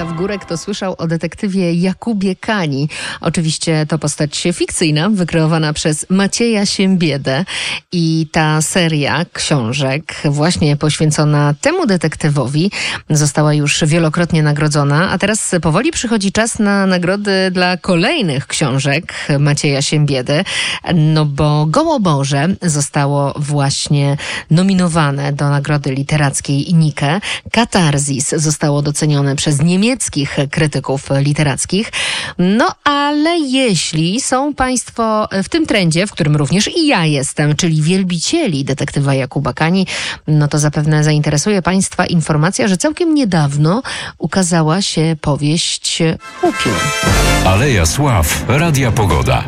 Ręka w górę, kto słyszał o detektywie Jakubie Kani. Oczywiście to postać fikcyjna, wykreowana przez Macieja Siembiedę. I ta seria książek właśnie poświęcona temu detektywowi została już wielokrotnie nagrodzona, a teraz powoli przychodzi czas na nagrody dla kolejnych książek Macieja Siembiedy, no bo Gołoborze zostało właśnie nominowane do nagrody literackiej Nike. Katarzis zostało docenione przez niemieckich krytyków literackich. No ale jeśli są Państwo w tym trendzie, w którym również i ja jestem, czyli wielbicieli detektywa Jakuba Kani, no to zapewne zainteresuje Państwa informacja, że całkiem niedawno ukazała się powieść Upiór. Aleja Sław, Radia Pogoda.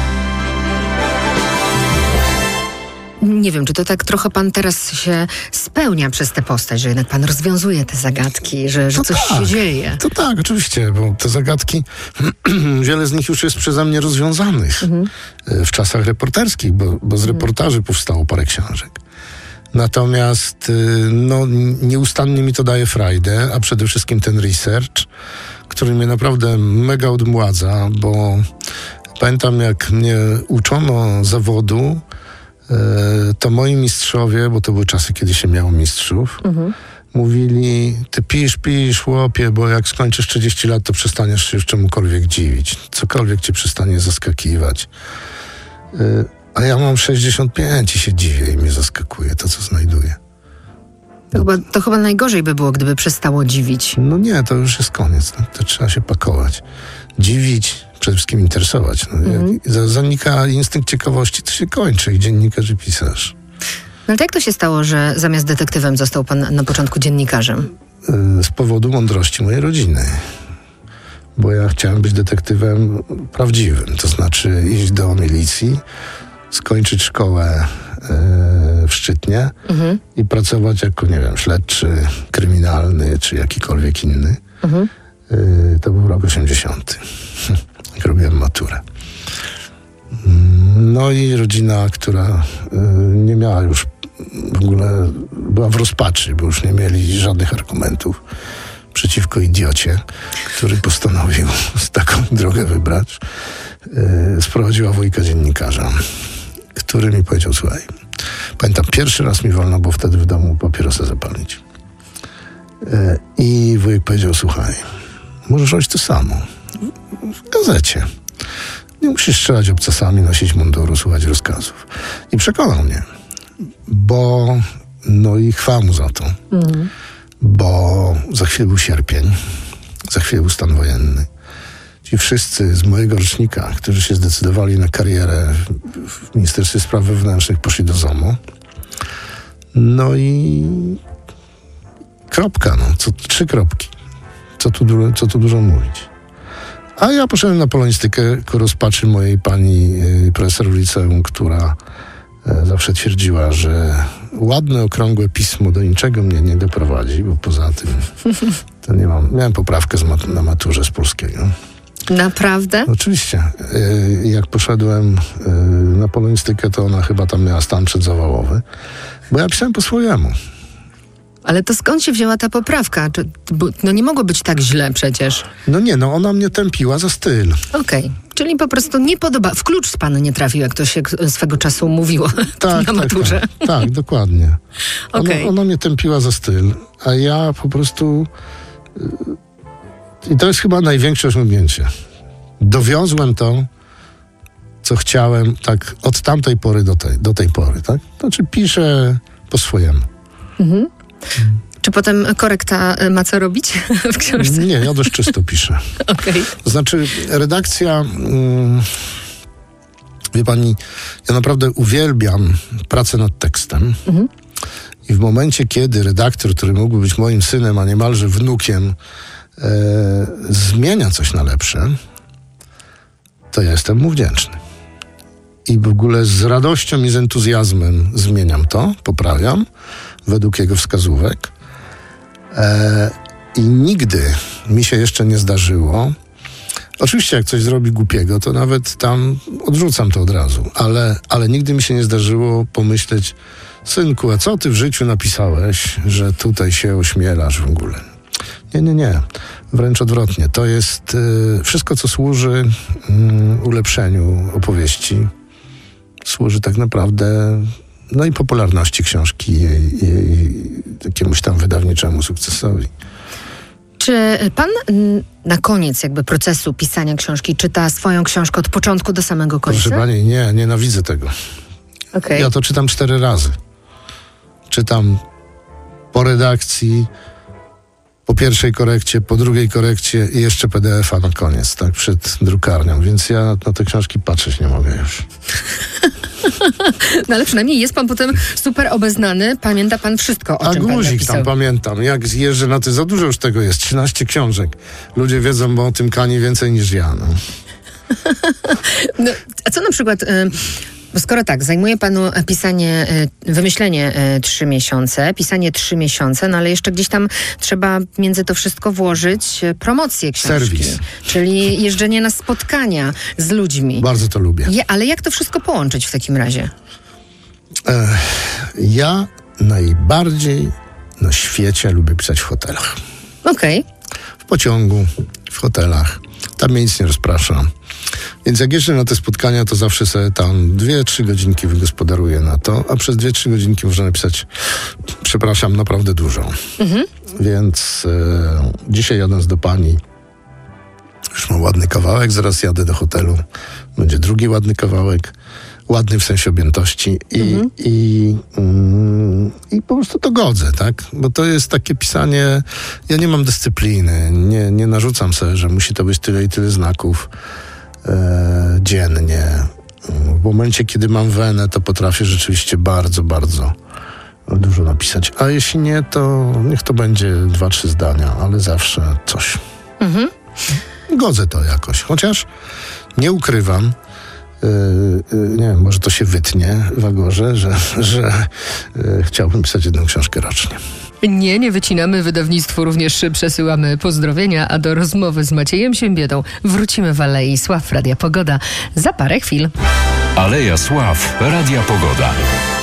Nie wiem, czy to tak trochę pan teraz się spełnia przez tę postać, że jednak pan rozwiązuje te zagadki, że coś się dzieje. To tak, oczywiście, bo te zagadki, wiele z nich już jest przeze mnie rozwiązanych w czasach reporterskich, bo z reportaży powstało parę książek. Natomiast nieustannie mi to daje frajdę, a przede wszystkim ten research, który mnie naprawdę mega odmładza, bo pamiętam, jak mnie uczono zawodu, to moi mistrzowie, bo to były czasy, kiedy się miało mistrzów, mówili: ty pisz, chłopie, bo jak skończysz 30 lat, to przestaniesz się już czemukolwiek dziwić. Cokolwiek cię przestanie zaskakiwać. A ja mam 65 i się dziwię i mnie zaskakuje to, co znajduję. To chyba najgorzej by było, gdyby przestało dziwić. No nie, to już jest koniec. To trzeba się pakować. Dziwić, przede wszystkim interesować. Jak zanika instynkt ciekawości, to się kończy i dziennikarz i pisarz. No ale to jak to się stało, że zamiast detektywem został pan na początku dziennikarzem? Z powodu mądrości mojej rodziny. Bo ja chciałem być detektywem prawdziwym. To znaczy iść do milicji, skończyć szkołę w Szczytnie i pracować jako, nie wiem, śledczy, kryminalny czy jakikolwiek inny. To był rok 80. Jak robiłem maturę. No i rodzina, która nie miała już w ogóle, była w rozpaczy, bo już nie mieli żadnych argumentów przeciwko idiocie, który postanowił taką drogę wybrać. Sprowadziła wujka dziennikarza, który mi powiedział: słuchaj, pamiętam, pierwszy raz mi wolno było wtedy w domu papierosa zapalić. I wujek powiedział: słuchaj, możesz robić to samo w gazecie. Nie musisz strzelać obcasami, nosić munduru, słuchać rozkazów. I przekonał mnie, bo i chwała mu za to, bo za chwilę był sierpień, za chwilę był stan wojenny. Ci wszyscy z mojego rocznika, którzy się zdecydowali na karierę w Ministerstwie Spraw Wewnętrznych, poszli do ZOMO. No i kropka, 3 kropki. Co tu dużo mówić. A ja poszedłem na polonistykę ku rozpaczy mojej pani profesor w liceum, która zawsze twierdziła, że ładne, okrągłe pismo do niczego mnie nie doprowadzi, bo poza tym to nie mam. Miałem poprawkę na maturze z polskiego. Naprawdę? Oczywiście. Jak poszedłem na polonistykę, to ona chyba tam miała stan przedzawałowy, bo ja pisałem po swojemu. Ale to skąd się wzięła ta poprawka? Nie mogło być tak źle przecież. Ona mnie tępiła za styl. Okej. Czyli po prostu nie podoba. W klucz z panu nie trafił, jak to się swego czasu mówiło na maturze. Tak, dokładnie. Okay. Ona mnie tępiła za styl, a ja po prostu... I to jest chyba największe osiągnięcie. Dowiozłem to, co chciałem, tak od tamtej pory do tej pory, tak? Znaczy piszę po swojemu. Czy potem korekta ma co robić w książce? Nie, ja dość czysto piszę. Okay. To znaczy redakcja... Wie pani, ja naprawdę uwielbiam pracę nad tekstem. I w momencie, kiedy redaktor, który mógłby być moim synem, a niemalże wnukiem, zmienia coś na lepsze, to ja jestem mu wdzięczny. I w ogóle z radością i z entuzjazmem zmieniam to, poprawiam według jego wskazówek. I nigdy mi się jeszcze nie zdarzyło. Oczywiście jak coś zrobi głupiego, to nawet tam odrzucam to od razu. Ale nigdy mi się nie zdarzyło pomyśleć: synku, a co ty w życiu napisałeś, że tutaj się ośmielasz w ogóle? Nie. Wręcz odwrotnie. To jest wszystko, co służy ulepszeniu opowieści. Służy tak naprawdę i popularności książki i jakiemuś tam wydawniczemu sukcesowi. Czy pan na koniec jakby procesu pisania książki czyta swoją książkę od początku do samego końca? Proszę pani, nie, nienawidzę tego. Okay. Ja to czytam 4 razy. Czytam po redakcji, po pierwszej korekcie, po drugiej korekcie i jeszcze PDF-a na koniec, tak, przed drukarnią. Więc ja na te książki patrzeć nie mogę już. No ale przynajmniej jest pan potem super obeznany. Pamięta pan wszystko, o czym pan guzik napisał. tam pamiętam. Jak zjeżdżę na za dużo już tego jest. 13 książek. Ludzie wiedzą, bo o tym Kani więcej niż ja. No. No, a co na przykład... Bo skoro tak, zajmuje panu wymyślenie 3 miesiące, pisanie 3 miesiące, no ale jeszcze gdzieś tam trzeba między to wszystko włożyć promocję książki. Serwis. Czyli jeżdżenie na spotkania z ludźmi. Bardzo to lubię. Ale jak to wszystko połączyć w takim razie? Ja najbardziej na świecie lubię pisać w hotelach. Okej. W pociągu, w hotelach. Tam mnie nic nie rozprasza. Więc jak jeżdżę na te spotkania, to zawsze sobie tam 2-3 godzinki wygospodaruję na to, a przez 2-3 godzinki można napisać, naprawdę dużo. Więc dzisiaj jadąc do pani, już mam ładny kawałek, zaraz jadę do hotelu, będzie drugi ładny kawałek, ładny w sensie objętości i po prostu to godzę, tak? Bo to jest takie pisanie, ja nie mam dyscypliny, nie narzucam sobie, że musi to być tyle i tyle znaków dziennie. W momencie, kiedy mam wenę, to potrafię rzeczywiście bardzo, bardzo dużo napisać. A jeśli nie, to niech to będzie 2-3 zdania, ale zawsze coś. Godzę to jakoś. Chociaż nie ukrywam, nie wiem, może to się wytnie w Agorze, że chciałbym pisać 1 książkę rocznie. Nie wycinamy. Wydawnictwu również przesyłamy pozdrowienia, a do rozmowy z Maciejem Siembiedą wrócimy w Alei Sław Radia Pogoda za parę chwil. Aleja Sław Radia Pogoda.